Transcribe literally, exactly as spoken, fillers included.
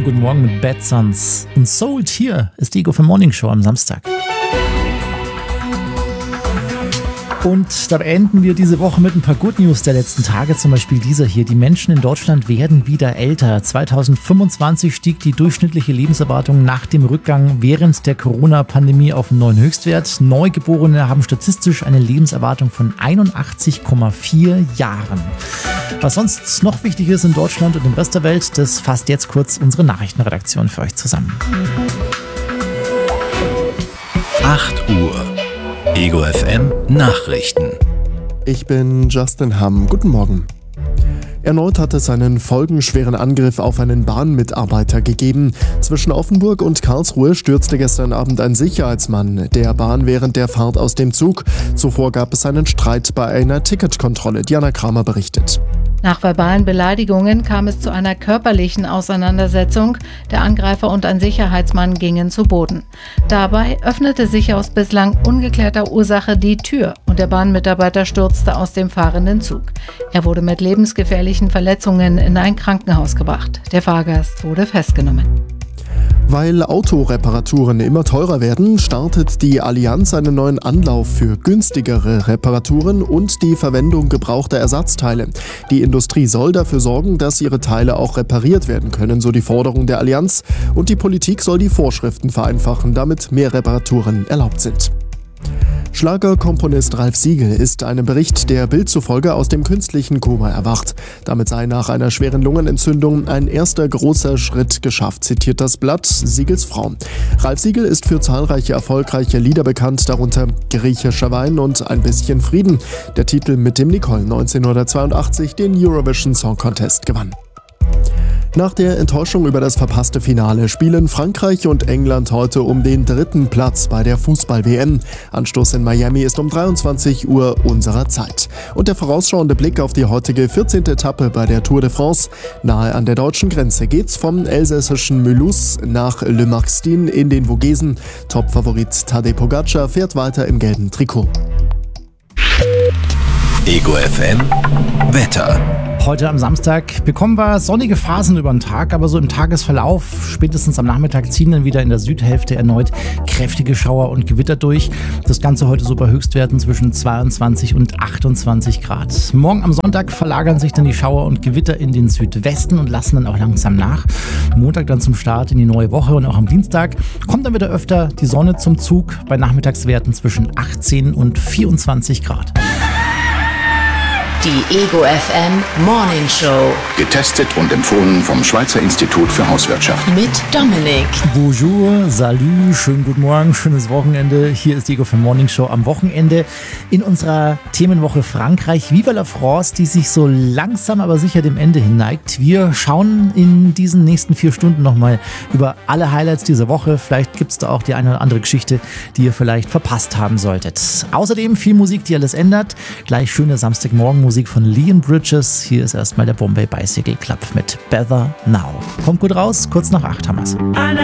Schönen guten Morgen mit Bad Sons. Und Sold hier ist die Ego für Morning Show am Samstag. Und da beenden wir diese Woche mit ein paar Good News der letzten Tage, zum Beispiel dieser hier. Die Menschen in Deutschland werden wieder älter. zweitausendfünfundzwanzig stieg die durchschnittliche Lebenserwartung nach dem Rückgang während der Corona-Pandemie auf einen neuen Höchstwert. Neugeborene haben statistisch eine Lebenserwartung von einundachtzig Komma vier Jahren. Was sonst noch wichtig ist in Deutschland und im Rest der Welt, das fasst jetzt kurz unsere Nachrichtenredaktion für euch zusammen. acht Uhr. Ego F M Nachrichten. Ich bin Justin Hamm. Guten Morgen. Erneut hat es einen folgenschweren Angriff auf einen Bahnmitarbeiter gegeben. Zwischen Offenburg und Karlsruhe stürzte gestern Abend ein Sicherheitsmann der Bahn während der Fahrt aus dem Zug. Zuvor gab es einen Streit bei einer Ticketkontrolle. Diana Kramer berichtet. Nach verbalen Beleidigungen kam es zu einer körperlichen Auseinandersetzung. Der Angreifer und ein Sicherheitsmann gingen zu Boden. Dabei öffnete sich aus bislang ungeklärter Ursache die Tür und der Bahnmitarbeiter stürzte aus dem fahrenden Zug. Er wurde mit lebensgefährlichen Verletzungen in ein Krankenhaus gebracht. Der Fahrgast wurde festgenommen. Weil Autoreparaturen immer teurer werden, startet die Allianz einen neuen Anlauf für günstigere Reparaturen und die Verwendung gebrauchter Ersatzteile. Die Industrie soll dafür sorgen, dass ihre Teile auch repariert werden können, so die Forderung der Allianz. Und die Politik soll die Vorschriften vereinfachen, damit mehr Reparaturen erlaubt sind. Schlagerkomponist Ralf Siegel ist einem Bericht der Bild zufolge aus dem künstlichen Koma erwacht. Damit sei nach einer schweren Lungenentzündung ein erster großer Schritt geschafft, zitiert das Blatt Siegels Frau. Ralf Siegel ist für zahlreiche erfolgreiche Lieder bekannt, darunter Griechischer Wein und Ein bisschen Frieden. Der Titel, mit dem Nicole neunzehnhundertzweiundachtzig den Eurovision Song Contest gewann. Nach der Enttäuschung über das verpasste Finale spielen Frankreich und England heute um den dritten Platz bei der Fußball-W M. Anstoß in Miami ist um dreiundzwanzig Uhr unserer Zeit. Und der vorausschauende Blick auf die heutige vierzehnte Etappe bei der Tour de France. Nahe an der deutschen Grenze geht's vom elsässischen Mulhouse nach Le Marxtin in den Vogesen. Topfavorit Tadej Pogacar fährt weiter im gelben Trikot. Ego F M Wetter. Heute am Samstag bekommen wir sonnige Phasen über den Tag, aber so im Tagesverlauf, spätestens am Nachmittag, ziehen dann wieder in der Südhälfte erneut kräftige Schauer und Gewitter durch. Das Ganze heute so bei Höchstwerten zwischen zweiundzwanzig und achtundzwanzig Grad. Morgen am Sonntag verlagern sich dann die Schauer und Gewitter in den Südwesten und lassen dann auch langsam nach. Montag dann zum Start in die neue Woche und auch am Dienstag kommt dann wieder öfter die Sonne zum Zug bei Nachmittagswerten zwischen achtzehn und vierundzwanzig Grad. Die Ego F M Morning Show. Getestet und empfohlen vom Schweizer Institut für Hauswirtschaft. Mit Dominik. Bonjour, salut, schönen guten Morgen, schönes Wochenende. Hier ist die Ego F M Morning Show am Wochenende in unserer Themenwoche Frankreich. Viva la France, die sich so langsam aber sicher dem Ende hin neigt. Wir schauen in diesen nächsten vier Stunden nochmal über alle Highlights dieser Woche. Vielleicht gibt es da auch die eine oder andere Geschichte, die ihr vielleicht verpasst haben solltet. Außerdem viel Musik, die alles ändert. Gleich schöne Samstagmorgen Musik von Leon Bridges. Hier ist erstmal der Bombay Bicycle Club mit Better Now. Kommt gut raus, kurz nach acht haben wir's.